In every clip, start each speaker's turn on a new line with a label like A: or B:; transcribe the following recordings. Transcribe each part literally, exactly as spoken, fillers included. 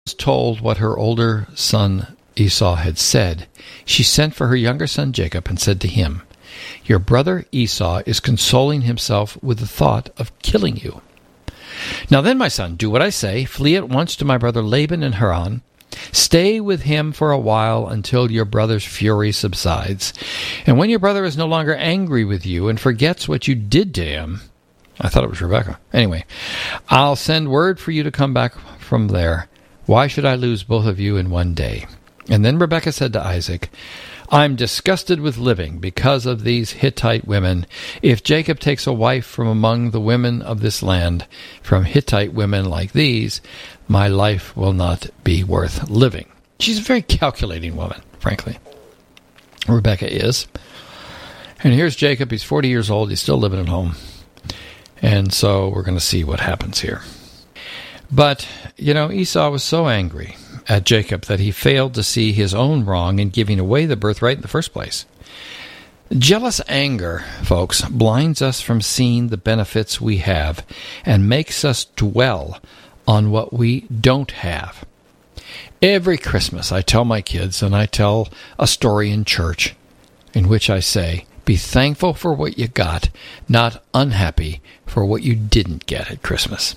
A: was told what her older son Esau had said, she sent for her younger son Jacob and said to him, "Your brother Esau is consoling himself with the thought of killing you. Now then, my son, do what I say. Flee at once to my brother Laban in Haran. Stay with him for a while until your brother's fury subsides. And when your brother is no longer angry with you and forgets what you did to him," I thought it was Rebekah. Anyway, "I'll send word for you to come back from there. Why should I lose both of you in one day?" And then Rebekah said to Isaac, "I'm disgusted with living because of these Hittite women. If Jacob takes a wife from among the women of this land, from Hittite women like these, my life will not be worth living." She's a very calculating woman, frankly. Rebekah is. And here's Jacob. He's forty years old. He's still living at home. And so we're going to see what happens here. But, you know, Esau was so angry at Jacob that he failed to see his own wrong in giving away the birthright in the first place. Jealous anger, folks, blinds us from seeing the benefits we have and makes us dwell on what we don't have. Every Christmas I tell my kids, and I tell a story in church in which I say, be thankful for what you got, not unhappy for what you didn't get at Christmas.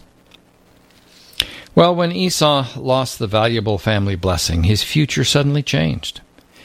A: Well, when Esau lost the valuable family blessing, his future suddenly changed.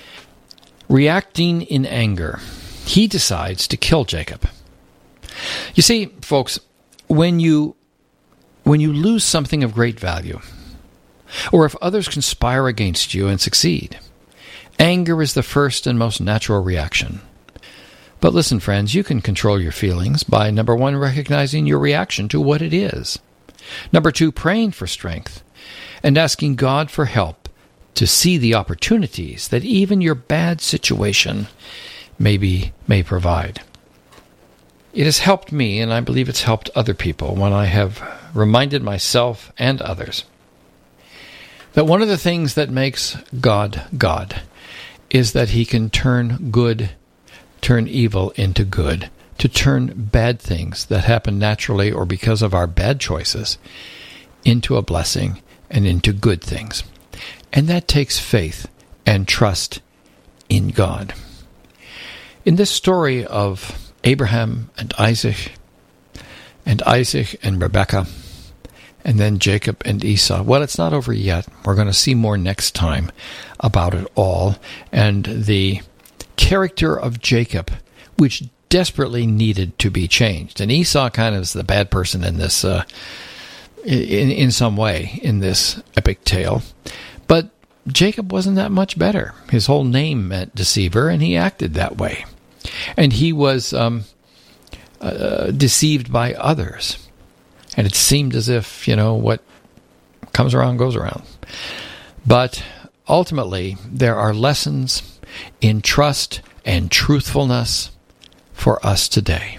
A: Reacting in anger, he decides to kill Jacob. You see, folks, when you when you lose something of great value, or if others conspire against you and succeed, anger is the first and most natural reaction. But listen, friends, you can control your feelings by, number one, recognizing your reaction to what it is. Number two, praying for strength and asking God for help to see the opportunities that even your bad situation maybe may provide. It has helped me, and I believe it's helped other people, when I have reminded myself and others that one of the things that makes God God is that he can turn good, turn evil into good, to turn bad things that happen naturally or because of our bad choices into a blessing and into good things. And that takes faith and trust in God. In this story of Abraham and Isaac, and Isaac and Rebekah, and then Jacob and Esau, well, it's not over yet. We're going to see more next time about it all, and the character of Jacob, which desperately needed to be changed. And Esau kind of is the bad person in this, uh, in, in some way, in this epic tale. But Jacob wasn't that much better. His whole name meant deceiver, and he acted that way. And he was um, uh, deceived by others. And it seemed as if, you know, what comes around goes around. But ultimately, there are lessons in trust and truthfulness for us today.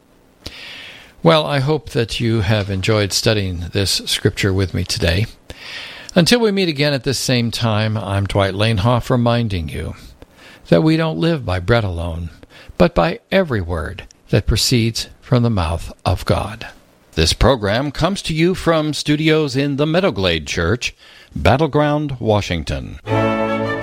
A: Well, I hope that you have enjoyed studying this scripture with me today. Until we meet again at this same time, I'm Dwight Lanehoff reminding you that we don't live by bread alone, but by every word that proceeds from the mouth of God. This program comes to you from studios in the Meadowglade Church, Battleground, Washington.